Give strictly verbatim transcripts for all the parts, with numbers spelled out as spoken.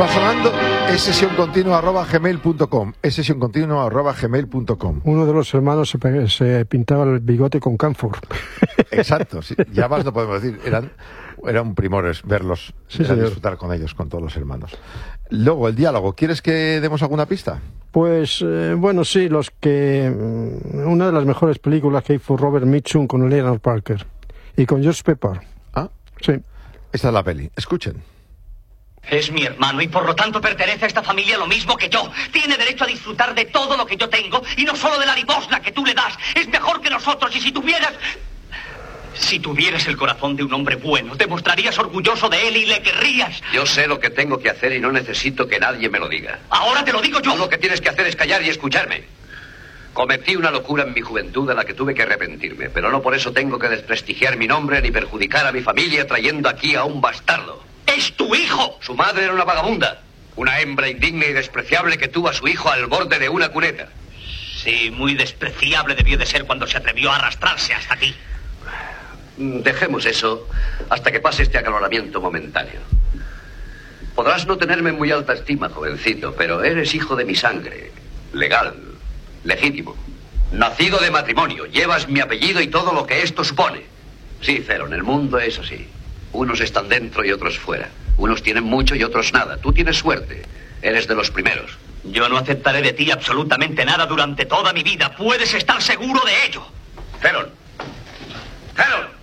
va sonando es sesión continua arroba gmail punto com. Es sesión continua arroba gmail punto com. Uno de los hermanos se, pe- se pintaba el bigote con camphor. Exacto, sí. Ya más no podemos decir. Eran, era un primor verlos, sí, era disfrutar con ellos, con todos los hermanos. Luego, el diálogo. ¿Quieres que demos alguna pista? Pues, eh, bueno, sí, los que... Una de las mejores películas que hizo Robert Mitchum con Leonard Parker y con George Pepper. Ah, sí. Esta es la peli. Escuchen. Es mi hermano y por lo tanto pertenece a esta familia lo mismo que yo. Tiene derecho a disfrutar de todo lo que yo tengo y no solo de la limosna que tú le das. Es mejor que nosotros y si tuvieras... Si tuvieras el corazón de un hombre bueno, te mostrarías orgulloso de él y le querrías. Yo sé lo que tengo que hacer y no necesito que nadie me lo diga. Ahora te lo digo yo. Tú lo que tienes que hacer es callar y escucharme. Cometí una locura en mi juventud de la que tuve que arrepentirme, pero no por eso tengo que desprestigiar mi nombre ni perjudicar a mi familia trayendo aquí a un bastardo. ¡Es tu hijo! Su madre era una vagabunda, una hembra indigna y despreciable que tuvo a su hijo al borde de una cuneta. Sí, muy despreciable debió de ser cuando se atrevió a arrastrarse hasta aquí. Dejemos eso hasta que pase este acaloramiento momentáneo. Podrás no tenerme en muy alta estima, jovencito, pero eres hijo de mi sangre, legal, legítimo, nacido de matrimonio, llevas mi apellido y todo lo que esto supone. Sí, Theron, el mundo es así. Unos están dentro y otros fuera. Unos tienen mucho y otros nada. Tú tienes suerte. Eres de los primeros. Yo no aceptaré de ti absolutamente nada durante toda mi vida. Puedes estar seguro de ello. Theron. Theron.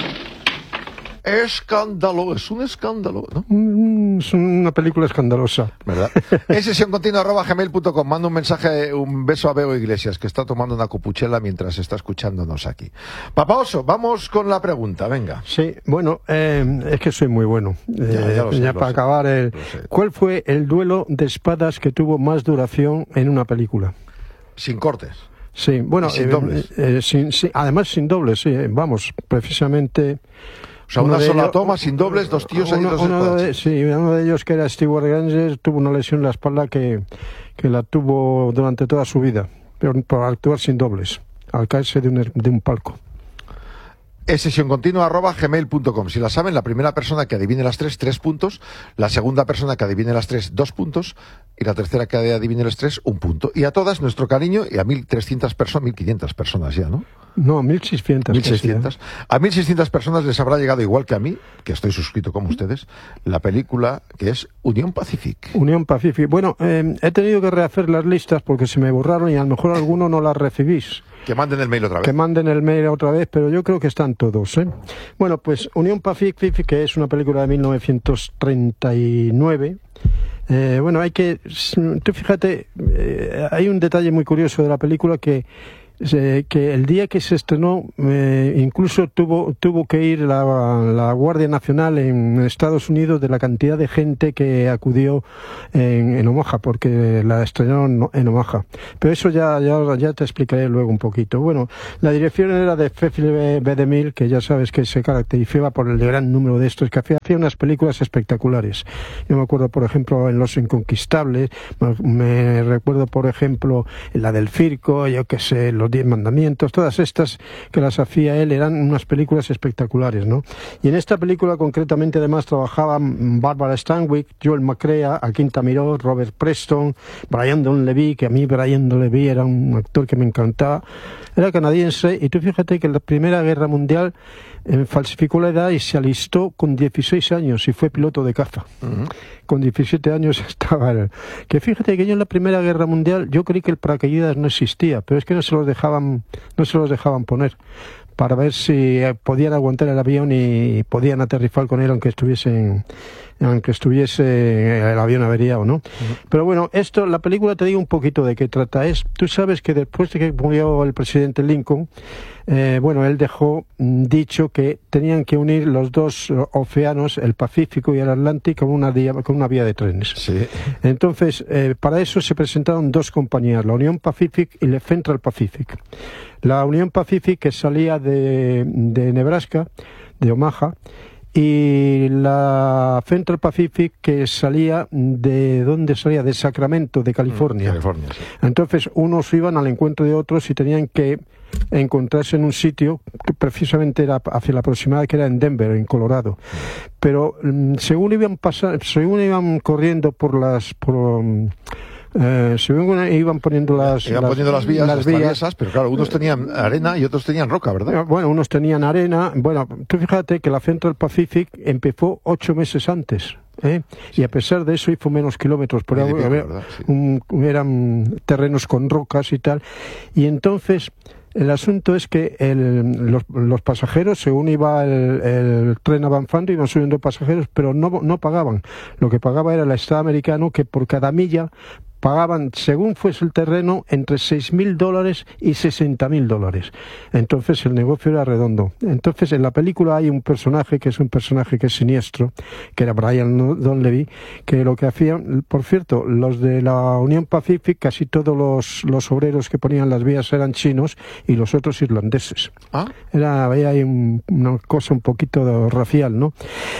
Escándalo, es un escándalo, ¿no? Mm, es una película escandalosa. ¿Verdad? Es sesión continua arroba gmail punto com. Manda un mensaje, un beso a Bego Iglesias, que está tomando una copuchela mientras está escuchándonos aquí. Papá Oso, vamos con la pregunta, venga. Sí, bueno, eh, es que soy muy bueno. Eh, ya, ya, lo sé, ya lo para sé, acabar, el, ¿cuál fue el duelo de espadas que tuvo más duración en una película? Sin cortes. Sí, bueno, y sin eh, dobles. Eh, eh, sin, sí, además sin dobles, sí, vamos, precisamente... O sea, uno una sola ellos, toma, sin dobles, dos tíos ahí, uno, dos uno espadas. de, sí, uno de ellos, que era Stewart Granger, tuvo una lesión en la espalda que, que la tuvo durante toda su vida, pero por actuar sin dobles, al caerse de un, de un palco. Es sesión continua arroba gmail punto com. Si la saben, la primera persona que adivine las tres, tres puntos. La segunda persona que adivine las tres, dos puntos. Y la tercera que adivine las tres, un punto. Y a todas nuestro cariño, y a mil trescientas personas, mil quinientas personas ya, ¿no? No, mil seiscientas. mil seiscientas. A mil seiscientas personas les habrá llegado, igual que a mí, que estoy suscrito como ustedes, la película que es Unión Pacific. Unión Pacific. Bueno, eh, he tenido que rehacer las listas porque se me borraron y a lo mejor alguno no las recibís. Que manden el mail otra vez. Que manden el mail otra vez, pero yo creo que están todos, ¿eh? Bueno, pues Unión Pacific, que es una película de mil novecientos treinta y nueve. Eh, bueno, hay que... Tú fíjate, eh, hay un detalle muy curioso de la película que... Eh, que el día que se estrenó eh, incluso tuvo tuvo que ir la, la Guardia Nacional en Estados Unidos de la cantidad de gente que acudió en, en Omaha, porque la estrenaron en Omaha. Pero eso ya, ya ya te explicaré luego un poquito. Bueno, la dirección era de Cecil B. DeMille, que ya sabes que se caracterizaba por el gran número de estos, que hacía, hacía unas películas espectaculares. Yo me acuerdo, por ejemplo, en Los Inconquistables, me, me recuerdo, por ejemplo, en la del circo, yo qué sé, Los Diez Mandamientos, todas estas que las hacía él eran unas películas espectaculares, ¿no? Y en esta película concretamente además trabajaban Barbara Stanwyck, Joel McCrea, Akin Tamiró, Robert Preston, Brian Donlevy, que a mí Brian Donlevy era un actor que me encantaba, era canadiense, y tú fíjate que en la Primera Guerra Mundial eh, falsificó la edad y se alistó con dieciséis años y fue piloto de caza. Uh-huh. Con diecisiete años estaba él. Que fíjate que yo en la Primera Guerra Mundial yo creí que el paracaídas no existía, pero es que no se los dejaban, no se los dejaban poner para ver si podían aguantar el avión y podían aterrizar con él aunque estuviesen aunque estuviese el avión averiado, ¿no? Uh-huh. Pero bueno, esto, la película, te digo un poquito de qué trata. Es, tú sabes que después de que murió el presidente Lincoln, eh, bueno, él dejó dicho que tenían que unir los dos océanos, el Pacífico y el Atlántico, con una, vía, con una vía de trenes. Sí. Entonces, eh, para eso se presentaron dos compañías, la Unión Pacific y la Central Pacific. La Unión Pacific, que salía de, de Nebraska, de Omaha, y la Central Pacific, que salía de ¿dónde salía? De Sacramento, de California. Mm, California, sí. Entonces unos iban al encuentro de otros y tenían que encontrarse en un sitio que precisamente era hacia la proximidad, que era en Denver, en Colorado. Pero mm, según iban pasar, según iban corriendo por las por, Eh, según iban poniendo las, iban las, poniendo las vías, las las vías, traviesas, pero claro, unos tenían arena y otros tenían roca, ¿verdad? Bueno, unos tenían arena. Bueno, tú fíjate que la Central Pacific empezó ocho meses antes. ¿eh? Y a pesar de eso hizo menos kilómetros por Pico, hora, ¿verdad? Sí. un, eran terrenos con rocas y tal. Y entonces el asunto es que el, los, los pasajeros, según iba el, el tren avanzando, iban subiendo pasajeros, pero no, no pagaban. Lo que pagaba era el Estado americano, que por cada milla pagaban, según fuese el terreno, entre seis mil dólares y sesenta mil dólares. Entonces el negocio era redondo. Entonces en la película hay un personaje que es un personaje que es siniestro, que era Brian Donlevy, que lo que hacían, por cierto, los de la Union Pacific, casi todos los, los obreros que ponían las vías eran chinos y los otros irlandeses. ¿Ah? Era, había ahí un, una cosa un poquito racial, ¿no?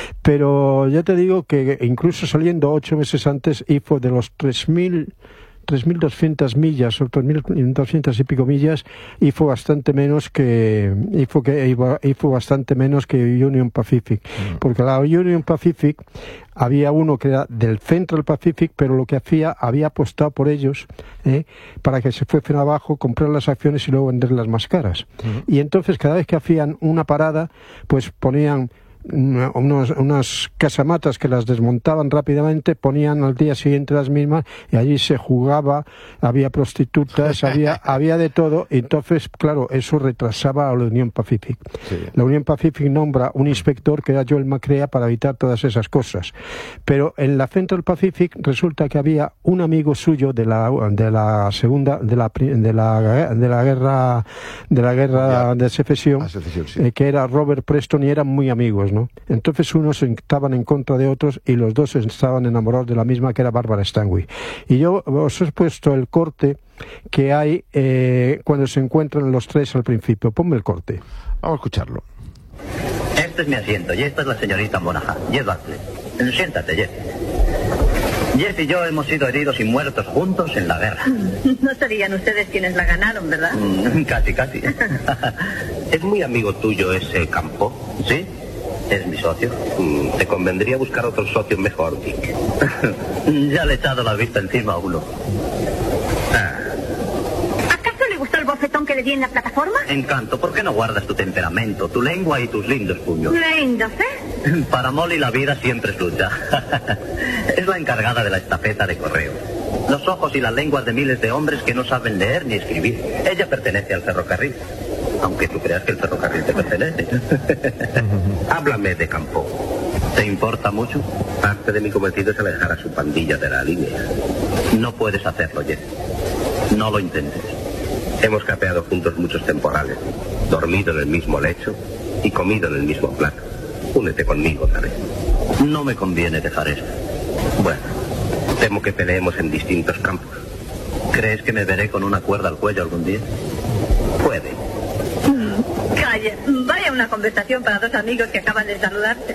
Pero ya te digo que incluso saliendo ocho meses antes, hizo de los tres mil tres mil doscientas millas o tres mil doscientas y pico millas, hizo bastante menos que hizo que hizo bastante menos que Union Pacific, mm. porque la Union Pacific había uno que era del Central Pacific, pero lo que hacía, había apostado por ellos ¿eh? para que se fuesen abajo, comprar las acciones y luego venderlas más caras. Mm. Y entonces cada vez que hacían una parada, pues ponían Una, unos, unas casamatas que las desmontaban rápidamente, ponían al día siguiente las mismas y allí se jugaba, había prostitutas, había, había de todo, y entonces, claro, eso retrasaba a la Unión Pacific. Sí. La Unión Pacific nombra un inspector que era Joel McCrea para evitar todas esas cosas. Pero en la Central Pacific resulta que había un amigo suyo de la, de la segunda, de la, de la, de la guerra, de la guerra de secesión, secesión sí. eh, que era Robert Preston, y eran muy amigos, ¿no? Entonces unos estaban en contra de otros y los dos estaban enamorados de la misma, que era Barbara Stanwyck. Y yo os he puesto el corte que hay eh, cuando se encuentran los tres al principio. Ponme el corte. Vamos a escucharlo. Este es mi asiento y esta es la señorita Monaghan, Jeff Buckley. Siéntate, Jeff. Jeff y yo hemos sido heridos y muertos juntos en la guerra. No serían ustedes quienes la ganaron, ¿verdad? Mm, casi, casi. ¿Es muy amigo tuyo ese Campo? ¿Sí? ¿Es mi socio? Mm, te convendría buscar otro socio mejor, Dick. Ya le he echado la vista encima a uno. Ah. ¿Acaso le gustó el bofetón que le di en la plataforma? Encanto, ¿por qué no guardas tu temperamento, tu lengua y tus lindos puños? ¿Lindos, eh? Para Molly la vida siempre es lucha. Es la encargada de la estafeta de correo. Los ojos y las lenguas de miles de hombres que no saben leer ni escribir. Ella pertenece al ferrocarril. Aunque tú creas que el ferrocarril te pertenece. Háblame de Campo. ¿Te importa mucho? Parte de mi cometido es alejar a su pandilla de la línea. No puedes hacerlo, Jeff. No lo intentes. Hemos capeado juntos muchos temporales, dormido en el mismo lecho y comido en el mismo plato. Únete conmigo, Tarek. No me conviene dejar esto. Bueno, temo que peleemos en distintos campos. ¿Crees que me veré con una cuerda al cuello algún día? Puede. Calla, vaya una conversación para dos amigos que acaban de saludarse.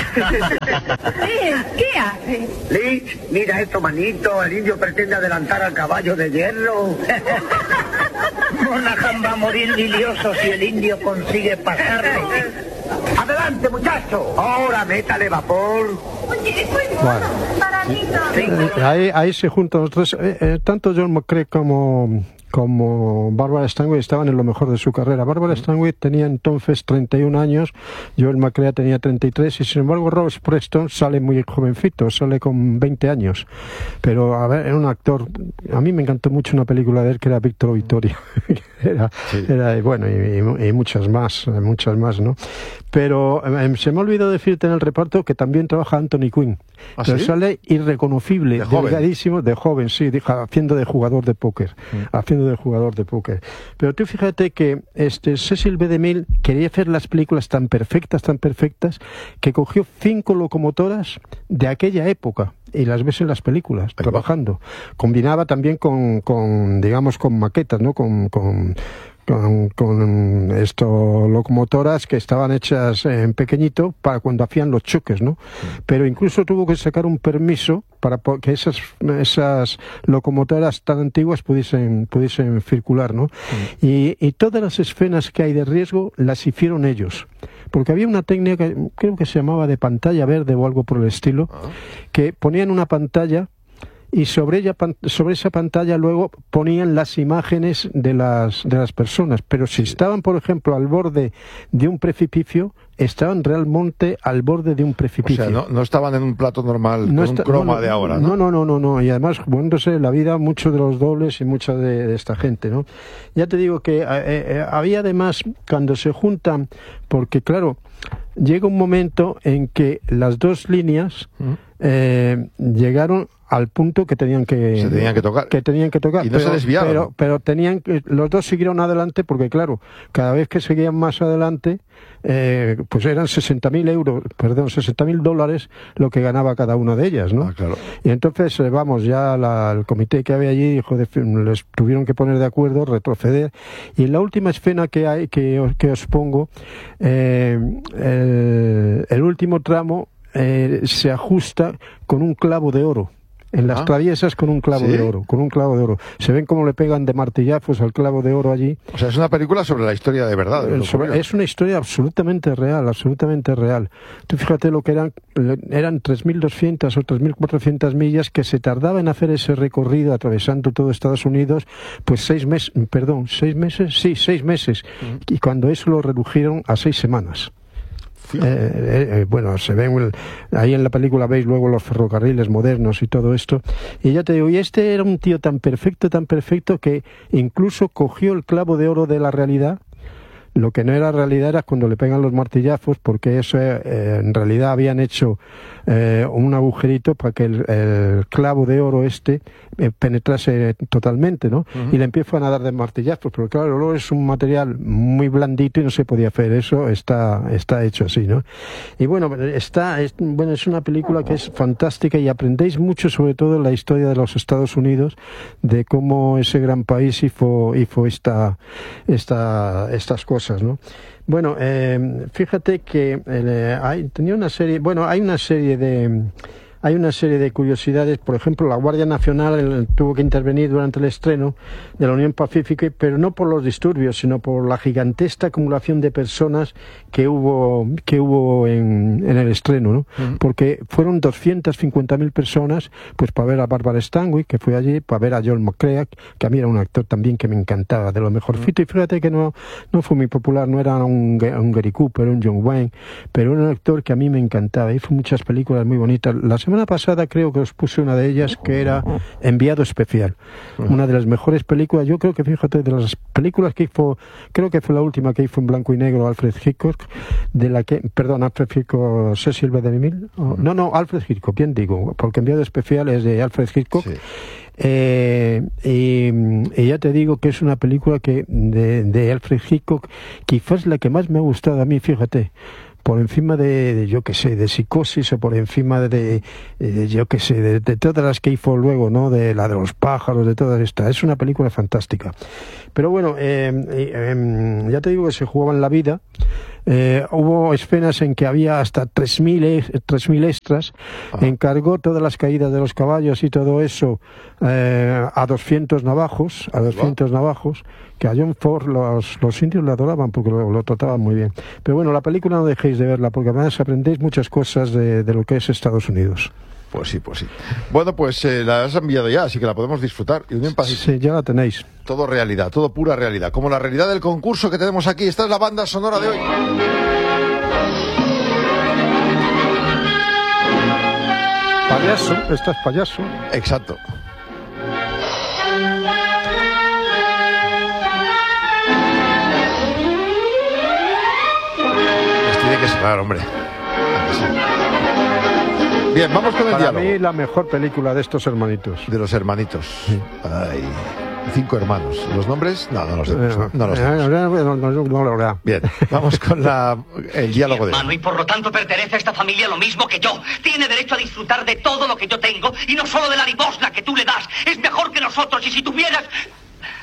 Liz, ¿qué hace? Liz, mira esto, manito, el indio pretende adelantar al caballo de hierro. Monaghan va a morir lilioso si el indio consigue pasarlo. Adelante, muchacho. Ahora métale vapor. Oye, pues bueno, baratito. Eh, ahí, ahí se juntan los tres. Eh, eh, tanto John McCrea como... como Barbara Stanwyck estaban en lo mejor de su carrera. Barbara Stanwyck tenía entonces treinta y un años, Joel McCrea tenía treinta y tres, y sin embargo Robert Preston sale muy jovencito, sale con veinte años. Pero a ver, era un actor, a mí me encantó mucho una película de él que era Víctor Vittorio. era, sí. era, bueno, y, y, y muchas más, muchas más, ¿no? Pero eh, se me olvidó decirte en el reparto que también trabaja Anthony Quinn. ¿Ah, pero sí? sale irreconocible, ¿De joven? delgadísimo, de joven, sí, haciendo de jugador de póker, mm. haciendo de jugador de póker. Pero tú fíjate que este Cecil B. DeMille quería hacer las películas tan perfectas, tan perfectas, que cogió cinco locomotoras de aquella época y las ves en las películas, trabajando. Combinaba también con, con digamos, con maquetas, ¿no? Con, con con, con esto locomotoras que estaban hechas en pequeñito para cuando hacían los choques, ¿no? Pero incluso tuvo que sacar un permiso para que esas esas locomotoras tan antiguas pudiesen pudiesen circular, ¿no? Mm. Y, y todas las escenas que hay de riesgo las hicieron ellos. Porque había una técnica que creo que se llamaba de pantalla verde o algo por el estilo, ah. que ponían una pantalla y sobre ella sobre esa pantalla luego ponían las imágenes de las de las personas, pero si estaban, por ejemplo, al borde de un precipicio, estaban realmente al borde de un precipicio. O sea, no, no estaban en un plato normal, no con está, un croma no, de ahora, ¿no? No, no, no, no, y además jugándose la vida muchos de los dobles y mucha de, de esta gente, ¿no? Ya te digo que eh, eh, había además, cuando se juntan, porque claro, llega un momento en que las dos líneas eh, llegaron al punto que tenían que se tenían que tocar que tenían que tocar y no pero, se desviaron pero, pero tenían que, los dos siguieron adelante porque claro, cada vez que seguían más adelante eh, pues eran sesenta mil euros perdón sesenta mil dólares lo que ganaba cada una de ellas, ¿no? Ah, claro. Y entonces eh, vamos ya la, el comité que había allí dijo de, les tuvieron que poner de acuerdo, retroceder, y en la última escena que hay que, que os pongo eh, el, el último tramo eh, se ajusta con un clavo de oro. En las ah, traviesas con un clavo ¿sí? de oro, con un clavo de oro. Se ven cómo le pegan de martillazos al clavo de oro allí. O sea, es una película sobre la historia de verdad. De sobre, es una historia absolutamente real, absolutamente real. Tú fíjate lo que eran, eran tres mil doscientas o tres mil cuatrocientas millas que se tardaba en hacer ese recorrido atravesando todo Estados Unidos, pues seis meses, perdón, seis meses, sí, seis meses. Uh-huh. Y cuando eso lo redujeron a seis semanas. Eh, eh, bueno, se ven ahí en la película, veis luego los ferrocarriles modernos y todo esto, y ya te digo, y este era un tío tan perfecto, tan perfecto que incluso cogió el clavo de oro de la realidad. Lo que no era realidad era cuando le pegan los martillazos, porque eso eh, en realidad habían hecho eh, un agujerito para que el, el clavo de oro este eh, penetrase totalmente, ¿no? Uh-huh. Y le empiezan a dar de martillazos, pero claro, el oro es un material muy blandito y no se podía hacer eso, está está hecho así, ¿no? Y bueno, está es, bueno es una película que es fantástica y aprendéis mucho, sobre todo en la historia de los Estados Unidos, de cómo ese gran país hizo hizo esta esta estas cosas. ¿No? Bueno, eh, fíjate que eh, hay, tenía una serie, bueno, hay una serie de hay una serie de curiosidades. Por ejemplo, la Guardia Nacional el, tuvo que intervenir durante el estreno de la Unión Pacífica, pero no por los disturbios, sino por la gigantesca acumulación de personas que hubo que hubo en, en el estreno, ¿no? Uh-huh. Porque fueron doscientas cincuenta mil personas, pues para ver a Barbara Stanwyck, que fue allí, para ver a Joel McCrea, que a mí era un actor también que me encantaba, de lo mejorcito. Uh-huh. Y fíjate que no no fue muy popular, no era un, un Gary Cooper, un John Wayne, pero era un actor que a mí me encantaba. Hizo muchas películas muy bonitas. La semana pasada creo que os puse una de ellas que era Enviado Especial, una de las mejores películas. Yo creo que, fíjate, de las películas que hizo, creo que fue la última que hizo en blanco y negro Alfred Hitchcock, de la que, perdón, Alfred Hitchcock, Cecil B. DeMille, oh, no, no, Alfred Hitchcock, bien digo, porque Enviado Especial es de Alfred Hitchcock. Sí. Eh, y, y ya te digo que es una película que de, de Alfred Hitchcock, quizás la que más me ha gustado a mí, fíjate, por encima de, de yo qué sé, de Psicosis, o por encima de, de, de yo qué sé, de, de todas las que hizo luego, ¿no? De la de los pájaros, de todas estas. Es una película fantástica. Pero bueno, eh, eh, ya te digo que se jugaban la vida. Eh, hubo escenas en que había hasta tres mil extras. Ajá. Encargó todas las caídas de los caballos y todo eso eh, a doscientos navajos, a doscientos navajos, que a John Ford los, los indios lo adoraban porque lo, lo trataban muy bien. Pero bueno, la película no dejéis de verla, porque además aprendéis muchas cosas de, de lo que es Estados Unidos. Pues sí, pues sí. Bueno, pues eh, la has enviado ya, así que la podemos disfrutar. Y Unión Pacífica. Sí, ya la tenéis. Todo realidad, todo pura realidad. Como la realidad del concurso que tenemos aquí. Esta es la banda sonora de hoy. Payaso, esta es Payaso. Exacto. Pues tiene que cerrar, hombre. Bien, vamos con el Para diálogo. Para mí la mejor película de estos hermanitos. De los hermanitos. Sí. Ay, cinco hermanos. ¿Los nombres? No, no los tenemos. No, no los tenemos. Bien, vamos con la, el diálogo de... Hermano, y por lo tanto pertenece a esta familia lo mismo que yo. Tiene derecho a disfrutar de todo lo que yo tengo y no solo de la limosna que tú le das. Es mejor que nosotros, y si tuvieras...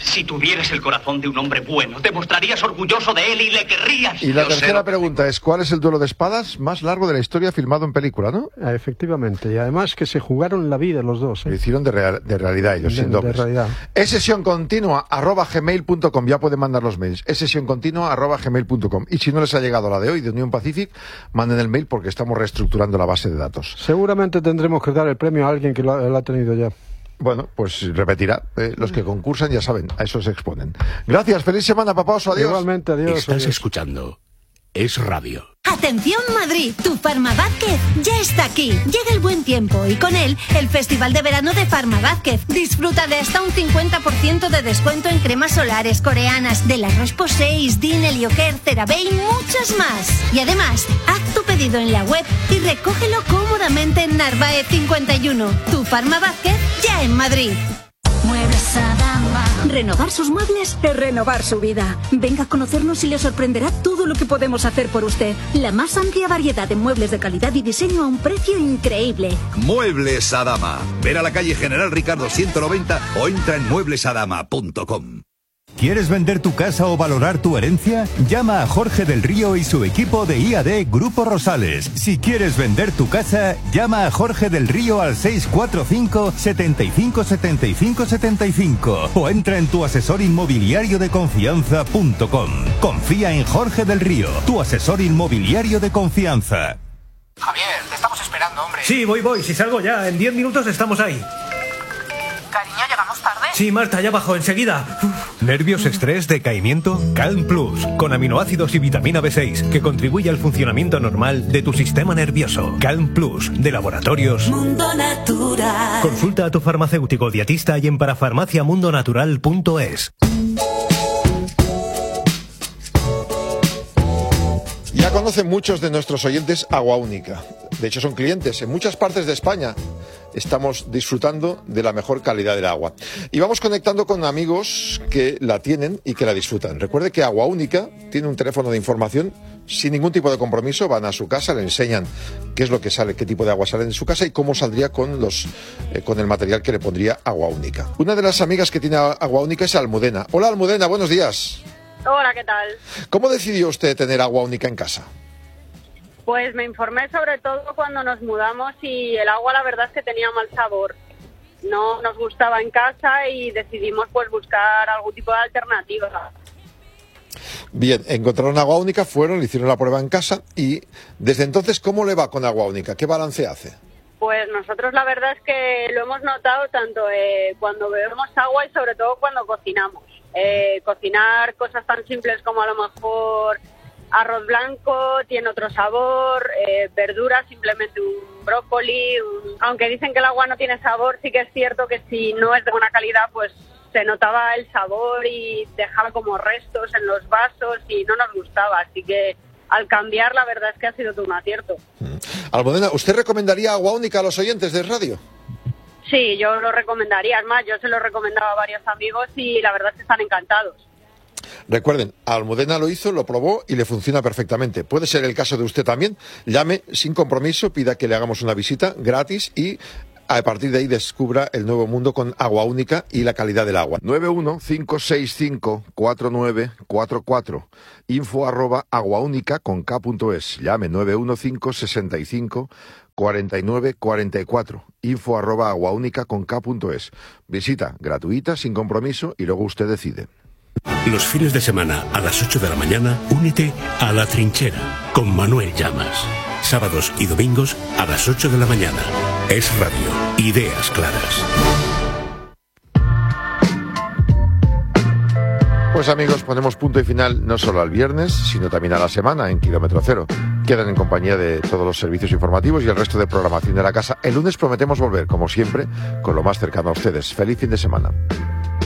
Si tuvieras el corazón de un hombre bueno, te mostrarías orgulloso de él y le querrías. Y la Yo tercera sé... pregunta es, ¿cuál es el duelo de espadas más largo de la historia filmado en película, no? Efectivamente, y además que se jugaron la vida los dos. ¿eh? Lo hicieron de, real, de realidad ellos, de, sin dobles. De realidad. Es sesión continua, arroba gmail punto com, ya pueden mandar los mails. Es sesión continua, arroba gmail punto com. Y si no les ha llegado la de hoy, de Unión Pacific, manden el mail porque estamos reestructurando la base de datos. Seguramente tendremos que dar el premio a alguien que lo, lo ha tenido ya. Bueno, pues repetirá. Eh, los que concursan ya saben, a eso se exponen. Gracias, feliz semana, papá Oso, adiós. Igualmente, adiós. Estás adiós. escuchando Es Radio. Atención Madrid, tu Farma Vázquez ya está aquí. Llega el buen tiempo y con él el Festival de Verano de Farma Vázquez. Disfruta de hasta un cincuenta por ciento de descuento en cremas solares coreanas de la Roche-Posay, Dine, Helioker, CeraVe y muchas más. Y además, haz tu pedido en la web y recógelo cómodamente en Narváez cincuenta y uno. Tu Farma Vázquez ya en Madrid. Muebles Adama. Renovar sus muebles es renovar su vida. Venga a conocernos y le sorprenderá todo lo que podemos hacer por usted. La más amplia variedad de muebles de calidad y diseño a un precio increíble. Muebles Adama. Ven a la calle General Ricardo ciento noventa o entra en muebles adama punto com. ¿Quieres vender tu casa o valorar tu herencia? Llama a Jorge del Río y su equipo de I A D Grupo Rosales. Si quieres vender tu casa, llama a Jorge del Río al seis cuatro cinco, setenta y cinco, setenta y cinco, setenta y cinco o entra en tu asesor inmobiliario de confianza punto com. Confía en Jorge del Río, tu asesor inmobiliario de confianza. Javier, te estamos esperando, hombre. Sí, voy, voy. Si salgo ya, en diez minutos estamos ahí. Cariño, ¿llegamos tarde? Sí, Marta, ya bajo, enseguida. ¿Nervios, estrés, decaimiento? Calm Plus, con aminoácidos y vitamina B seis, que contribuye al funcionamiento normal de tu sistema nervioso. Calm Plus, de Laboratorios Mundo Natural. Consulta a tu farmacéutico dietista y en parafarmacia mundo natural punto es. Ya conocen muchos de nuestros oyentes Agua Única. De hecho, son clientes. En muchas partes de España estamos disfrutando de la mejor calidad del agua. Y vamos conectando con amigos que la tienen y que la disfrutan. Recuerde que Agua Única tiene un teléfono de información sin ningún tipo de compromiso. Van a su casa, le enseñan qué es lo que sale, qué tipo de agua sale de su casa y cómo saldría con los eh, con el material que le pondría Agua Única. Una de las amigas que tiene Agua Única es Almudena. Hola, Almudena, buenos días. Hola, ¿qué tal? ¿Cómo decidió usted tener Agua Única en casa? Pues me informé sobre todo cuando nos mudamos y el agua la verdad es que tenía mal sabor. No nos gustaba en casa y decidimos pues buscar algún tipo de alternativa. Bien, encontraron Agua Única, fueron, le hicieron la prueba en casa y desde entonces, ¿cómo le va con Agua Única? ¿Qué balance hace? Pues nosotros la verdad es que lo hemos notado tanto eh, cuando bebemos agua y sobre todo cuando cocinamos. Eh, cocinar cosas tan simples como a lo mejor arroz blanco tiene otro sabor, eh, verduras, simplemente un brócoli, un... aunque dicen que el agua no tiene sabor, sí que es cierto que si no es de buena calidad pues se notaba el sabor y dejaba como restos en los vasos y no nos gustaba, así que al cambiar la verdad es que ha sido todo un acierto. Almudena, ¿usted recomendaría Agua Única a los oyentes de radio? Sí, yo lo recomendaría, es más, yo se lo recomendaba a varios amigos y la verdad es que están encantados. Recuerden, Almudena lo hizo, lo probó y le funciona perfectamente. Puede ser el caso de usted también. Llame sin compromiso, pida que le hagamos una visita gratis y a partir de ahí descubra el nuevo mundo con Agua Única y la calidad del agua. nueve uno cinco seis cinco cuatro nueve cuatro cuatro, info arroba aguaúnica con k punto es. Llame nueve uno cinco seis cinco cuarenta y nueve cuarenta y cuatro, info arroba aguaúnica con k punto es. Visita gratuita, sin compromiso y luego usted decide. Los fines de semana a las ocho de la mañana, únete a La Trinchera con Manuel Llamas. Sábados y domingos a las ocho de la mañana. Es Radio. Ideas claras. Pues amigos, ponemos punto y final no solo al viernes, sino también a la semana en Kilómetro Cero. Quedan en compañía de todos los servicios informativos y el resto de programación de la casa. El lunes prometemos volver, como siempre, con lo más cercano a ustedes. Feliz fin de semana.